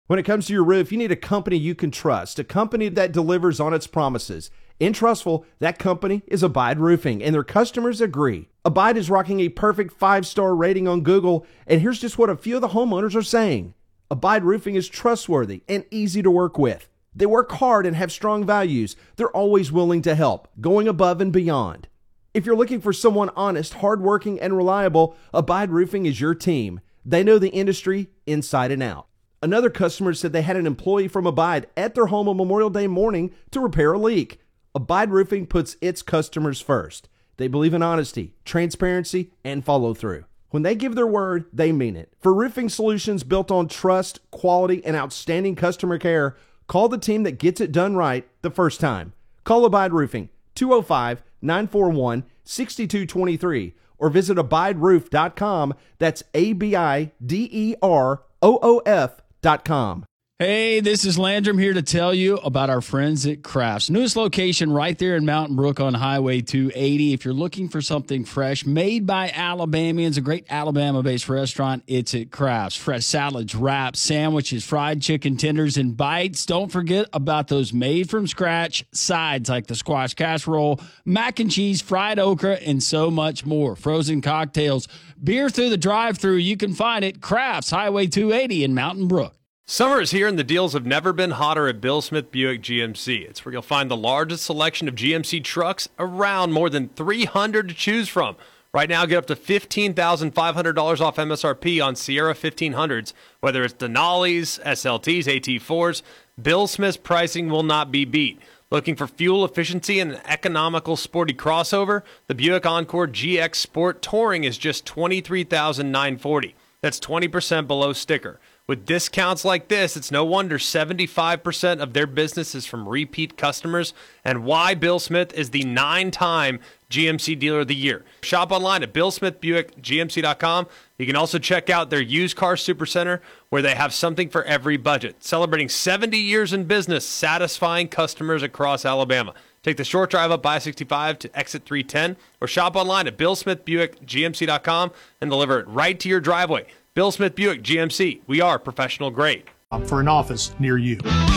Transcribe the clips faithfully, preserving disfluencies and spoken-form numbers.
When it comes to your roof, you need a company you can trust, a company that delivers on its promises. In Trustful, that company is Abide Roofing, and their customers agree. Abide is rocking a perfect five-star rating on Google, and here's just what a few of the homeowners are saying. Abide Roofing is trustworthy and easy to work with. They work hard and have strong values. They're always willing to help, going above and beyond. If you're looking for someone honest, hardworking, and reliable, Abide Roofing is your team. They know the industry inside and out. Another customer said they had an employee from Abide at their home on Memorial Day morning to repair a leak. Abide Roofing puts its customers first. They believe in honesty, transparency, and follow through. When they give their word, they mean it. For roofing solutions built on trust, quality, and outstanding customer care, call the team that gets it done right the first time. Call Abide Roofing, two oh five, nine four one, six two two three, or visit abide roof dot com. That's A B I D E R O O F dot com. Hey, this is Landrum here to tell you about our friends at Crafts. Newest location right there in Mountain Brook on Highway two eighty. If you're looking for something fresh, made by Alabamians, a great Alabama-based restaurant, it's at Crafts. Fresh salads, wraps, sandwiches, fried chicken tenders, and bites. Don't forget about those made-from-scratch sides like the squash casserole, mac and cheese, fried okra, and so much more. Frozen cocktails, beer through the drive-thru. You can find it Crafts, Highway two eighty in Mountain Brook. Summer is here and the deals have never been hotter at Bill Smith Buick G M C. It's where you'll find the largest selection of G M C trucks around, more than three hundred to choose from. Right now, get up to fifteen thousand five hundred dollars off M S R P on Sierra fifteen hundreds. Whether it's Denali's, S L Ts, A T fours, Bill Smith's pricing will not be beat. Looking for fuel efficiency and an economical sporty crossover? The Buick Encore G X Sport Touring is just twenty-three thousand nine hundred forty dollars. That's twenty percent below sticker. With discounts like this, it's no wonder seventy-five percent of their business is from repeat customers, and why Bill Smith is the nine-time G M C Dealer of the Year. Shop online at bill smith buick g m c dot com. You can also check out their used car supercenter, where they have something for every budget. Celebrating seventy years in business, satisfying customers across Alabama. Take the short drive up I sixty-five to exit three ten, or shop online at bill smith buick g m c dot com and deliver it right to your driveway. Bill Smith Buick G M C. We are professional grade. For an office near you.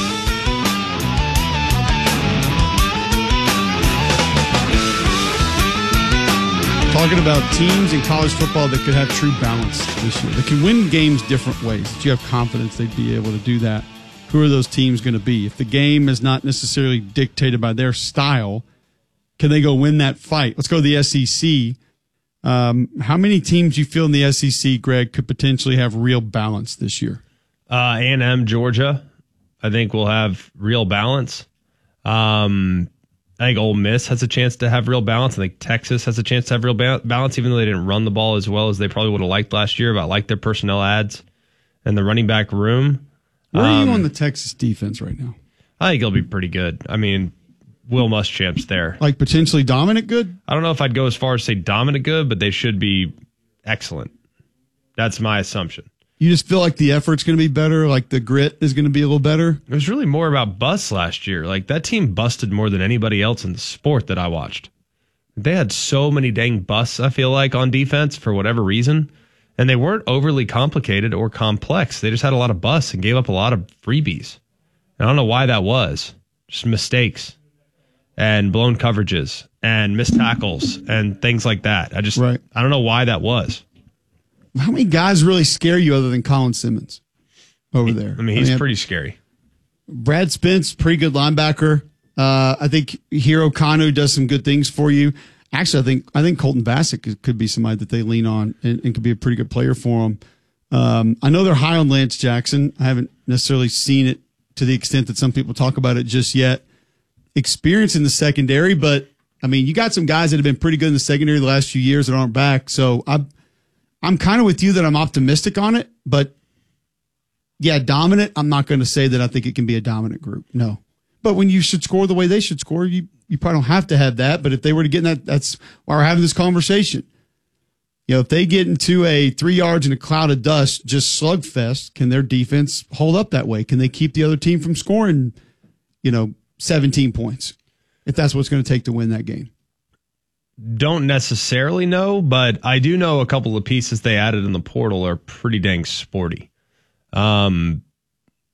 Talking about teams in college football that could have true balance this year. They can win games different ways. That you have confidence they'd be able to do that. Who are those teams going to be? If the game is not necessarily dictated by their style, can they go win that fight? Let's go to the S E C. Um, how many teams you feel in the S E C, Greg, could potentially have real balance this year? Uh, A and M, Georgia, I think will have real balance. Um, I think Ole Miss has a chance to have real balance. I think Texas has a chance to have real ba- balance, even though they didn't run the ball as well as they probably would have liked last year. But I like their personnel ads and the running back room. Where are um, you on the Texas defense right now? I think it'll be pretty good. I mean, Will Muschamp's there. Like potentially dominant good? I don't know if I'd go as far as say dominant good, but they should be excellent. That's my assumption. You just feel like the effort's going to be better, like the grit is going to be a little better? It was really more about busts last year. Like that team busted more than anybody else in the sport that I watched. They had so many dang busts, I feel like, on defense for whatever reason. And they weren't overly complicated or complex. They just had a lot of busts and gave up a lot of freebies. And I don't know why that was. Just mistakes. And blown coverages and missed tackles and things like that. I just, right. I don't know why that was. How many guys really scare you other than Colin Simmons over there? I mean, he's I mean, pretty scary. Brad Spence, pretty good linebacker. Uh, I think Hiro Kanu does some good things for you. Actually, I think I think Colton Bassett could, could be somebody that they lean on and, and could be a pretty good player for them. Um, I know they're high on Lance Jackson. I haven't necessarily seen it to the extent that some people talk about it just yet. Experience in the secondary, but I mean, you got some guys that have been pretty good in the secondary the last few years that aren't back. So I'm, I'm kind of with you that I'm optimistic on it, but yeah, dominant. I'm not going to say that I think it can be a dominant group. No, but when you should score the way they should score, you, you probably don't have to have that. But if they were to get in that, that's why we're having this conversation. You know, if they get into a three yards in a cloud of dust, just slugfest, can their defense hold up that way? Can they keep the other team from scoring, you know, seventeen points, if that's what's going to take to win that game? Don't necessarily know, but I do know a couple of pieces they added in the portal are pretty dang sporty. Um,